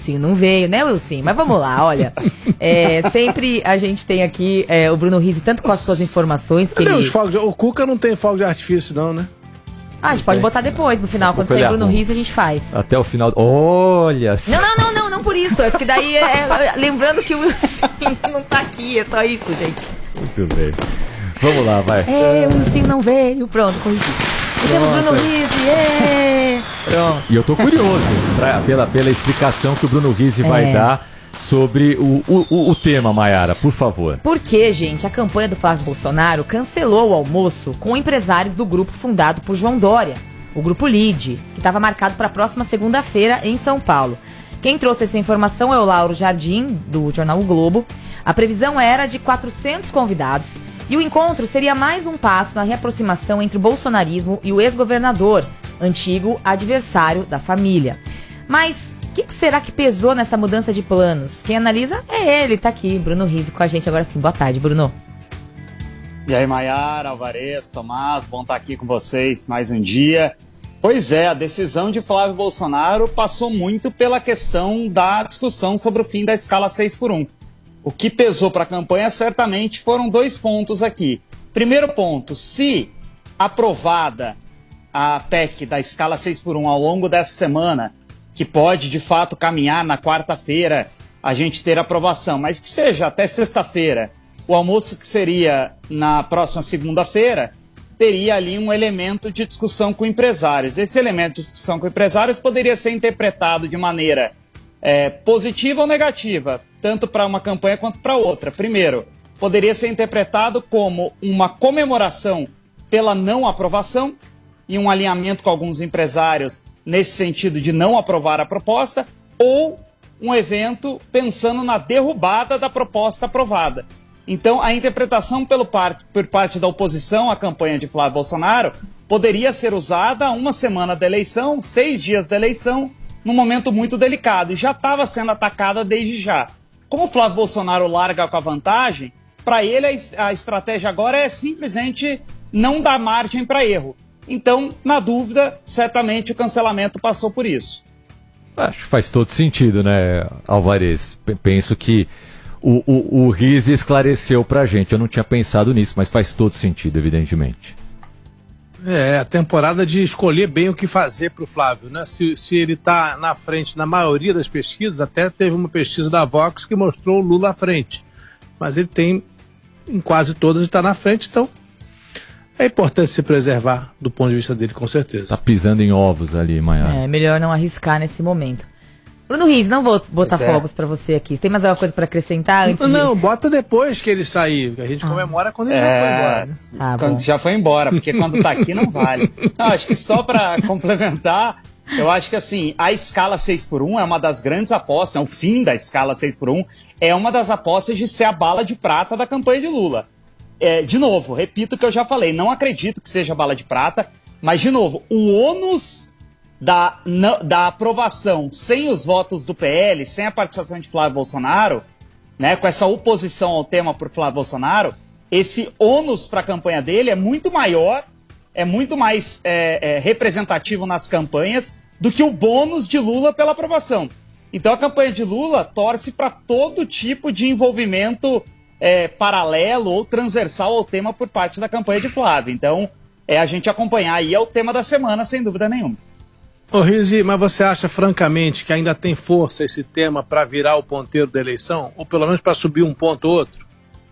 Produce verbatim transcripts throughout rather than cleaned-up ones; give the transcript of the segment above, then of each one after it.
Wilson não veio, né, Wilson? Mas vamos lá, olha. É, sempre a gente tem aqui é, o Bruno Rizzi, tanto com as suas informações que Cadê ele... os fogos de... O Cuca não tem fogo de artifício, não, né? Ah, a gente pode botar depois, no final. Quando sair o Bruno Rizzi, a gente faz. Até o final. Olha! Não, não, não, não, não por isso. É porque daí, é, é, lembrando que o Wilson não tá aqui, é só isso, gente. Muito bem. Vamos lá, vai. É, o Wilson não veio. Pronto, corrigi. Temos Bruno Rizzi, é. Pronto. E eu tô curioso pra, pela, pela explicação que o Bruno Rizzi é. vai dar sobre o, o, o tema, Maiara, por favor. Porque, gente, a campanha do Flávio Bolsonaro cancelou o almoço com empresários do grupo fundado por João Dória, o Grupo Lide, que estava marcado para a próxima segunda-feira em São Paulo. Quem trouxe essa informação é o Lauro Jardim, do jornal O Globo. A previsão era de quatrocentos convidados e o encontro seria mais um passo na reaproximação entre o bolsonarismo e o ex-governador, antigo adversário da família. Mas o que, que será que pesou nessa mudança de planos? Quem analisa é ele, tá aqui, Bruno Rizzi com a gente agora sim. Boa tarde, Bruno. E aí, Maiara, Alvarez, Tomás, bom estar aqui com vocês mais um dia. Pois é, a decisão de Flávio Bolsonaro passou muito pela questão da discussão sobre o fim da escala seis por um. O que pesou para a campanha certamente foram dois pontos aqui. Primeiro ponto, se aprovada a P E C da escala seis por um ao longo dessa semana, que pode de fato caminhar na quarta-feira a gente ter aprovação, mas que seja até sexta-feira, o almoço que seria na próxima segunda-feira, teria ali um elemento de discussão com empresários. Esse elemento de discussão com empresários poderia ser interpretado de maneira é, positiva ou negativa, tanto para uma campanha quanto para outra. Primeiro, poderia ser interpretado como uma comemoração pela não aprovação e um alinhamento com alguns empresários nesse sentido de não aprovar a proposta, ou um evento pensando na derrubada da proposta aprovada. Então, a interpretação pelo par- por parte da oposição à campanha de Flávio Bolsonaro poderia ser usada uma semana da eleição, seis dias da eleição, num momento muito delicado, e já estava sendo atacada desde já. Como o Flávio Bolsonaro larga com a vantagem, para ele a, es- a estratégia agora é simplesmente não dar margem para erro. Então, na dúvida, certamente o cancelamento passou por isso. Acho que faz todo sentido, né, Alvarez? P- penso que o, o, o Rizzi esclareceu pra gente. Eu não tinha pensado nisso, mas faz todo sentido, evidentemente. É, a temporada de escolher bem o que fazer pro Flávio, né? Se, se ele tá na frente na maioria das pesquisas, até teve uma pesquisa da Vox que mostrou o Lula à frente. Mas ele tem, em quase todas, está na frente, então é importante se preservar do ponto de vista dele, com certeza. Tá pisando em ovos ali, Maiara. É, melhor não arriscar nesse momento. Bruno Rizzi, não vou botar Pois é. fogos pra você aqui. Tem mais alguma coisa pra acrescentar antes Não, de... bota depois que ele sair, que a gente Ah. comemora quando ele já foi embora. Né? Tá quando bom. já foi embora, porque quando tá aqui não vale. Não, acho que só para complementar, eu acho que assim, a escala seis por um é uma das grandes apostas, o fim da escala seis por um é uma das apostas de ser a bala de prata da campanha de Lula. É, de novo, repito o que eu já falei, não acredito que seja bala de prata, mas de novo, o ônus da, na, da aprovação sem os votos do P L, sem a participação de Flávio Bolsonaro, né, com essa oposição ao tema por Flávio Bolsonaro, esse ônus para a campanha dele é muito maior, é muito mais é, é, representativo nas campanhas do que o bônus de Lula pela aprovação. Então a campanha de Lula torce para todo tipo de envolvimento é, paralelo ou transversal ao tema por parte da campanha de Flávio. Então é a gente acompanhar aí, é o tema da semana, sem dúvida nenhuma. Ô Rizzi, mas você acha francamente que ainda tem força esse tema para virar o ponteiro da eleição? Ou pelo menos para subir um ponto ou outro?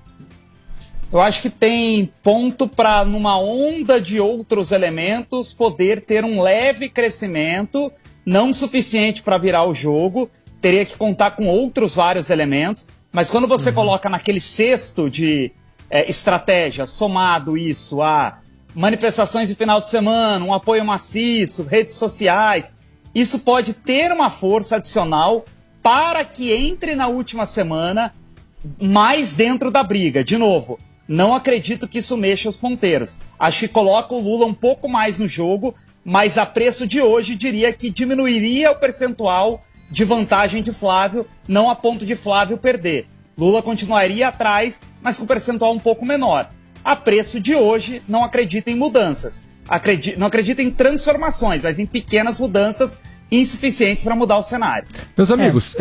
Eu acho que tem ponto para, numa onda de outros elementos, poder ter um leve crescimento, não suficiente para virar o jogo, teria que contar com outros vários elementos, mas quando você uhum. coloca naquele cesto de é, estratégia, somado isso a manifestações de final de semana, um apoio maciço, redes sociais, isso pode ter uma força adicional para que entre na última semana mais dentro da briga. De novo, não acredito que isso mexa os ponteiros. Acho que coloca o Lula um pouco mais no jogo, mas a preço de hoje diria que diminuiria o percentual de vantagem de Flávio, não a ponto de Flávio perder. Lula continuaria atrás, mas com percentual um pouco menor. A preço de hoje, não acredito em mudanças. Acredito, não acredito em transformações, mas em pequenas mudanças insuficientes para mudar o cenário. Meus amigos,